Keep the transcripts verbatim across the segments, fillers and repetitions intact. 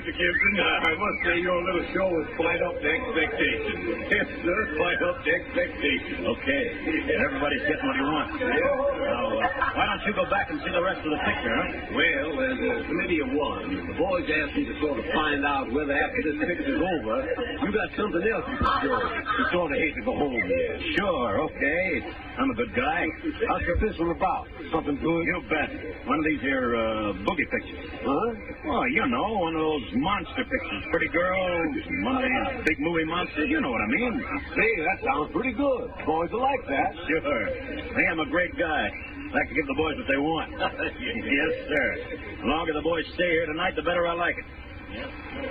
Mister Gibson. Uh, I must say your little show was quite up to expectations. Yes, sir, quite up to expectations. Okay. Yeah. Everybody's getting what he wants. Yeah. Now, uh, why don't you go back and see the rest of the picture, huh? Well, as a committee of one, the boys asked me to sort of find out whether after this picture's over, you got something else you can show. You sort of hate to go home yet. Sure, okay. I'm a good guy. How's your this one about? Something good? You bet. One of these here uh, boogie pictures. Huh? Well, you know, one of those monster pictures. Pretty girls, one of these big movie monsters. You know what I mean. Hey, that sounds pretty good. Boys will like that. Sure. Hey, I'm a great guy. I like to give the boys what they want. Yes, sir. The longer the boys stay here tonight, the better I like it. Yep.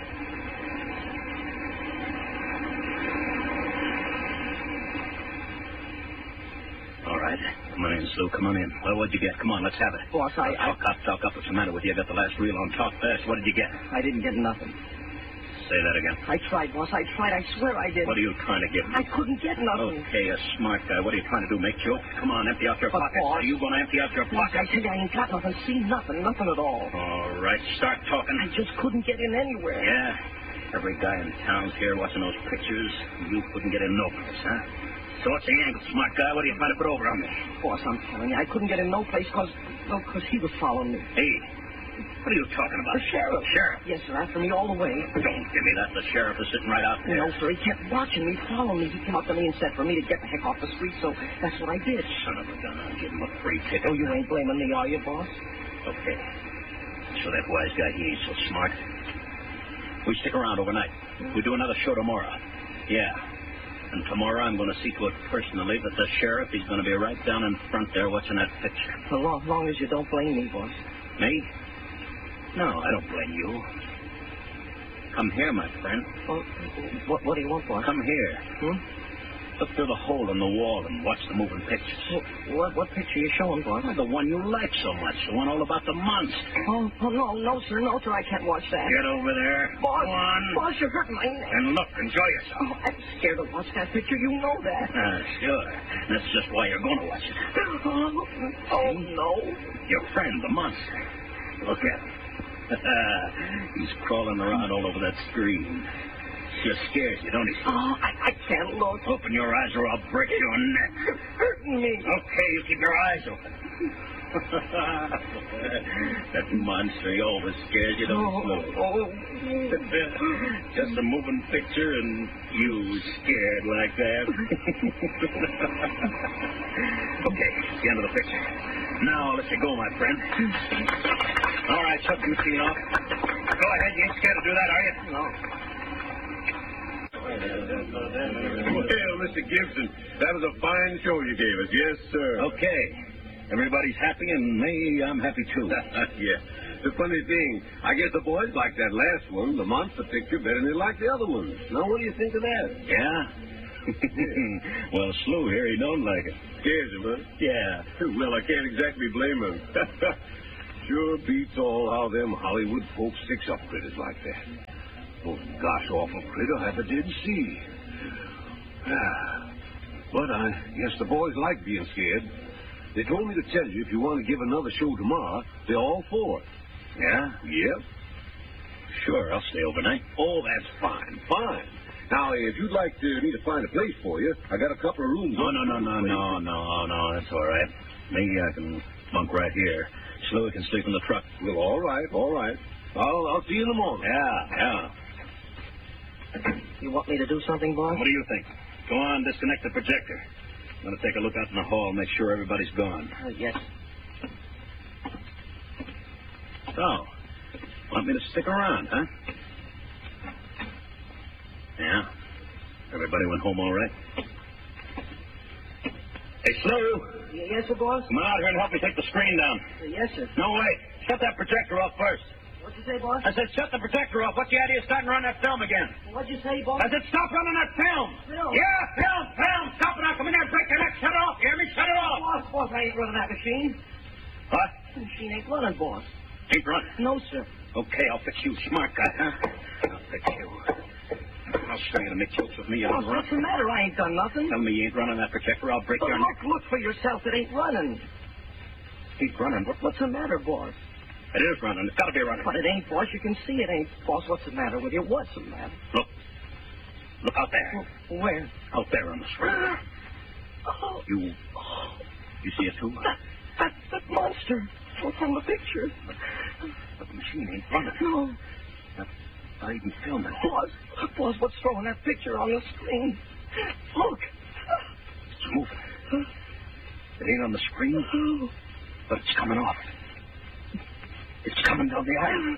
All right. Come on in, Sue. Come on in. Well, what'd you get? Come on, let's have it. Boss, I... Talk I... up, talk up. What's the matter with you? I got the last reel on talk fast. What did you get? I didn't get nothing. Say that again. I tried, boss. I tried. I swear I did. What are you trying to get me? I couldn't get nothing. Okay, a smart guy. What are you trying to do? Make jokes? Come on, empty out your But pockets. boss... Are you going to empty out your Boss, I pockets? tell you, I ain't got nothing. See nothing. Nothing at all. All right, start talking. I just couldn't get in anywhere. Yeah? Every guy in town's here watching those pictures. You couldn't get in no place, huh? So what's the angle, smart guy? What are you trying to put over on me? Boss, I'm telling you, I couldn't get in no place because well, cause he was following me. Hey, what are you talking about? The sheriff. Sheriff? Yes, sir, after me all the way. Don't give me that. The sheriff is sitting right out there. No, sir, he kept watching me, following me. He came up to me and said for me to get the heck off the street, so that's what I did. Son of a gun, I'll give him a free ticket. Oh, you ain't blaming me, are you, boss? Okay. So that wise guy, he ain't so smart. We stick around overnight. We do another show tomorrow. Yeah. And tomorrow I'm going to see to it personally that the sheriff, he's going to be right down in front there watching that picture. So long, long as you don't blame me, boss. Me? No, I don't blame you. Come here, my friend. Well, what, what do you want, boss? Come here. Hmm? Look through the hole in the wall and watch the moving pictures. What, what picture are you showing, boss? The one you like so much. The one all about the monster. Oh, oh, no, no, sir, no, sir, I can't watch that. Get over there. Boss, Go on. boss, you're hurting my neck. And look, enjoy yourself. Oh, I'm scared to watch that picture. You know that. Ah, sure. That's just why you're going to watch it. Oh, oh, no. Your friend, the monster. Look at him. He's crawling around all over that screen. Sure scares you, don't he? Oh, I, I can't look. Open your eyes or I'll break your neck. You're hurting me. Okay, you keep your eyes open. That monster, he always scares you, don't he? Oh, oh. Just a moving picture and you scared like that. Okay, the end of the picture. Now, I'll let you go, my friend. All right, shut the machine off. Go ahead, you ain't scared to do that, are you? No. Well, Mister Gibson, that was a fine show you gave us. Yes, sir. Okay. Everybody's happy, and me, I'm happy, too. Yeah. The funny thing, I guess the boys like that last one, the monster picture, better than they like the other ones. Now, what do you think of that? Yeah? Well, Slew here, he don't like it. Scares him, huh? Yeah. Well, I can't exactly blame him. Sure beats all how them Hollywood folks fix up critters like that. Oh, gosh, awful critter I ever did see. But I guess the boys like being scared. They told me to tell you if you want to give another show tomorrow, they're all for it. Yeah? Yep. Sure, I'll stay overnight. Oh, that's fine, fine. Now, if you'd like to, me to find a place for you, I got a couple of rooms. No, no, no, no, no, no, no, that's all right. Maybe I can bunk right here. Slew can sleep in the truck. Well, all right, all right. I'll, I'll see you in the morning. Yeah, yeah. You want me to do something, boss? What do you think? Go on, disconnect the projector. I'm going to take a look out in the hall, make sure everybody's gone. Uh, yes. So, want me to stick around, huh? Yeah. Everybody went home all right? Hey, Slew! Y- yes, sir, boss? Come on out here and help me take the screen down. Uh, yes, sir. No, wait. Shut that projector off first. What'd you say, boss? I said shut the projector off. What's the idea of starting to run that film again? What'd you say, boss? I said stop running that film. Film? Yeah, film, film. Stop it now. Come in there and break your neck. Shut it off. You hear me? Shut it off. Boss, boss, I ain't running that machine. What? The machine ain't running, boss. Ain't running. No, sir. Okay, I'll fix you, smart guy, huh? I'll fix you. I'll show you to make jokes with me. You Boss, don't run. what's the matter? I ain't done nothing. Tell me you ain't running that projector. I'll break But your look, neck. look for yourself. It ain't running. Keep running. What? What's the matter, boss? It is running. It's got to be running. But it ain't, boss. You can see it ain't, boss. What's the matter with you? What's the matter? Look. Look out there. Where? Out there on the screen. Oh. You... You see it, too? That, that, that monster from the picture. But, but the machine ain't running. No. Not, not even filming. Boss, boss, what's throwing that picture on the screen? Look. It's moving. It ain't on the screen, Oh. but it's coming off. It's coming down the aisle.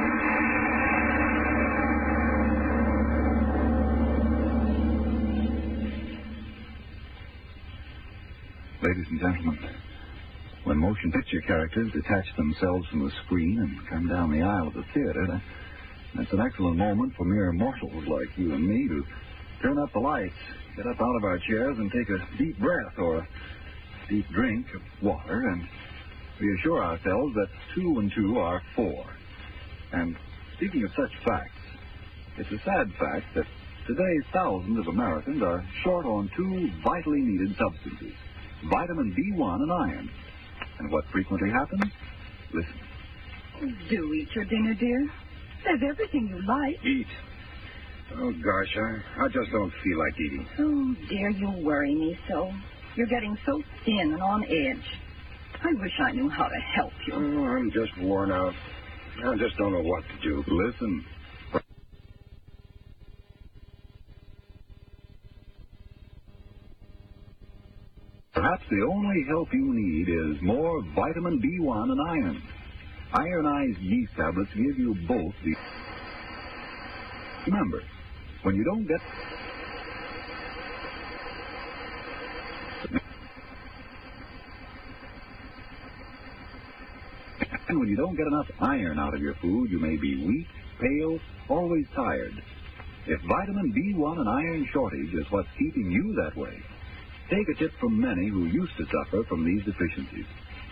Ladies and gentlemen, when motion picture characters detach themselves from the screen and come down the aisle of the theater, that, that's an excellent moment for mere mortals like you and me to turn up the lights, get up out of our chairs and take a deep breath or a deep drink of water and reassure ourselves that two and two are four. And speaking of such facts, it's a sad fact that today thousands of Americans are short on two vitally needed substances, vitamin B one and iron. And what frequently happens? Listen. Do eat your dinner, dear. There's everything you like. Eat. Oh, gosh, I, I just don't feel like eating. Oh, dear, you worry me so. You're getting so thin and on edge. I wish I knew how to help you. Oh, I'm just worn out. I just don't know what to do. Listen. Perhaps the only help you need is more vitamin B one and iron. Ironized yeast tablets give you both the... Remember, when you don't get... And when you don't get enough iron out of your food, you may be weak, pale, always tired. If vitamin B one and iron shortage is what's keeping you that way, take a tip from many who used to suffer from these deficiencies.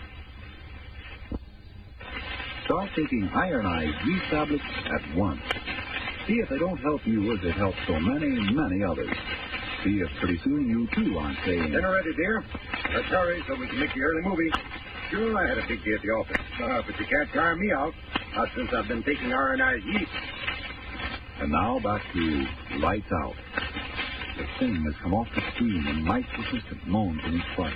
Start taking ironized yeast tablets at once. See if they don't help you as it helps so many, many others. See if pretty soon you, too, aren't saying... Dinner ready, dear? Let's hurry so we can make the early movie. Sure, I had a big day at the office. Uh, but you can't tire me out. Not since I've been taking ironized yeast. And now back to Lights Out. The thing has come off the screen and Mike's assistant moans in his fright.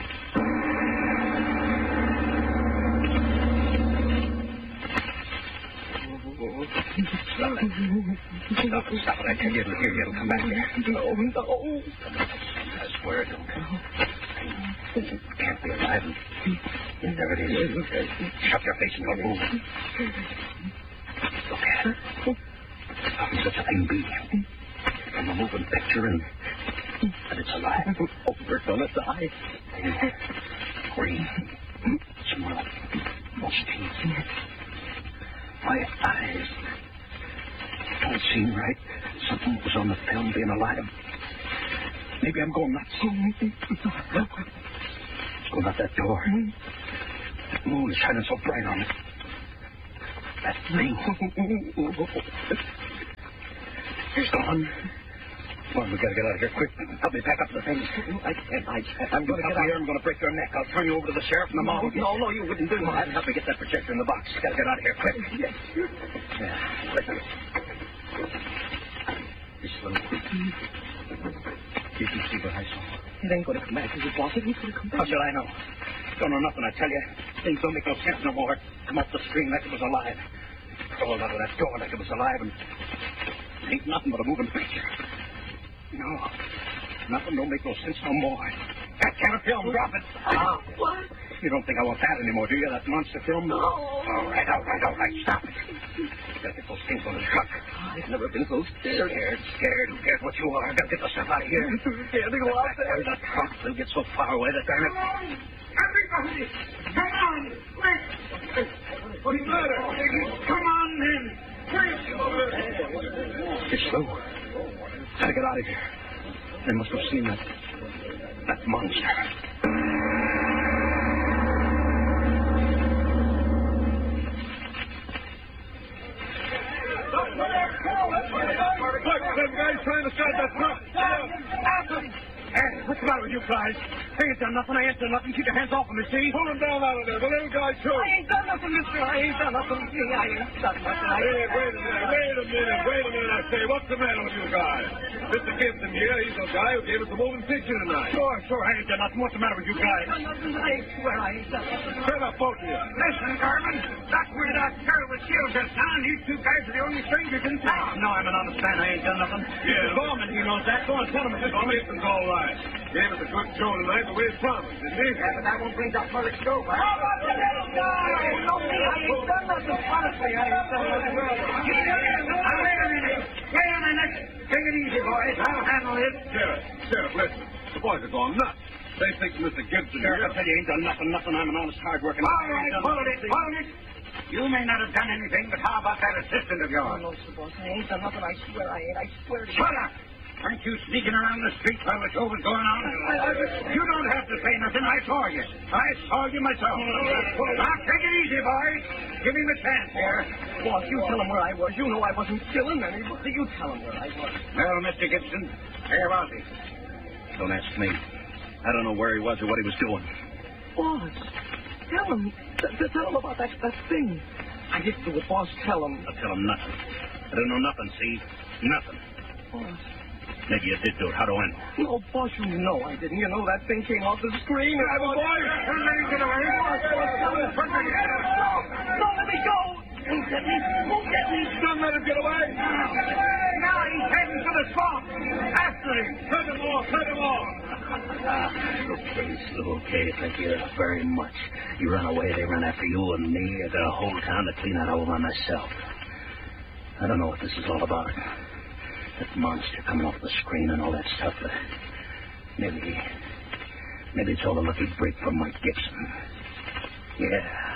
Stop it. Stop it, stop it. I tell you, it'll hear you. It'll come back here. No, no. I swear it don't. It can't be alive. There it is. Shut your face and don't move. Look at it. How can such a thing be? From a moving picture and... and it's alive. Over it's on its eye. Green. It's more like most teeth. My eyes don't seem right. Something was on the film being alive. Maybe I'm going nuts. Look. It's going out that door. That moon is shining so bright on it. That thing. It's gone. Come on, we gotta get out of here quick. Help me pack up the things. I can't, I can't. I'm going to Get get out here. out. I'm going to break your neck. I'll turn you over to the sheriff and the mob. No, no, you wouldn't do that. Help me get that projector in the box. Gotta get out of here quick. Yes. Yeah, listen. This little... Did you see what I saw? It ain't going to come back, is it, boss? It ain't going to come back. How should I know? Don't know nothing, I tell you. Things don't make no sense no more. Come off the screen like it was alive. Crawled out of that door like it was alive, and it ain't nothing but a moving picture. No, nothing don't make no sense no more. That kind of film, drop it. Ah, what? You don't think I want that anymore, do you? That monster film? No. All right, all right, all right. Stop it. You gotta get those things on the truck. I've never been so scared. Scared, scared. Who cares what you are? Gotta get the stuff out of here. Scared to go out there. The truck will get so far away that they're... Everybody, come on, quick! What's the matter? Come on, men, quick! It's slow. Gotta get out of here. They must have seen that... that monster. Look, that guy's trying to start that truck. Hey, what's the matter with you guys? I ain't done nothing. I ain't done nothing. Keep your hands off of me, see? Pull him down out of there. The little guy, too. I ain't done nothing, mister. I ain't done nothing. I ain't done nothing. I Hey, wait a minute. Wait a minute. Wait a minute, I say. What's the matter with you guys? Mister Gibson here, he's the guy who gave us the moving picture tonight. Sure, sure, I ain't done nothing. What's the matter with you guys? done nothing. I swear I ain't done nothing. Shut up, both of you. Listen, Garvin, that's where that girl with shields is down. These two guys are the only strangers in town. No, I'm an honest man. I ain't done nothing. Yeah. The Gorman, he knows that. Go and tell him. Mister Gibson's all right. Gave us a good show tonight the way he promised, didn't he? Yeah, but that won't bring that murder stove. How about the little guy? No, me, I ain't done nothing. Honestly, I ain't done nothing. Now, wait a minute. Wait a minute. Take it easy, boys. I'll handle it. Sheriff, Sheriff, listen. The boys are gone nuts. They think Mister Gibson Sheriff, here. I tell you, ain't done nothing, nothing. I'm an honest, hard-working... All right, hold it, hold it. You may not have done anything, but how about that assistant of Oh, yours? no, sir, boss. I ain't done nothing. I swear I ain't. I swear to you. Shut up! Aren't you sneaking around the street while the show was going on? I- I- You don't have to say nothing. I saw you. I saw you myself. Now, take it easy, boys. Give him a chance here. Boss, you tell him where I was. You know I wasn't killing anybody. You tell him where I was. Well, Mister Gibson, where was he? Don't ask me. I don't know where he was or what he was doing. Boss, tell him. T- t- tell him about that, that thing. I didn't do it, boss. Tell him. I'll tell him nothing. I don't know nothing, see? Nothing. Boss. Maybe you did do it. How do I know? No, boss, you know I didn't. You know that thing came off the screen. And I was Don't let him get away. Don't let me go. Won't get me. Won't get me. Don't let him get away. Now he's heading for the swamp. After him. Cut him off. Cut him off. Okay, so okay. Thank you very much. You run away, they run after you and me. I got a whole town to clean out all by myself. I don't know what this is all about. That monster coming off the screen and all that stuff. Uh, maybe, maybe it's all a lucky break from Mike Gibson. Yeah.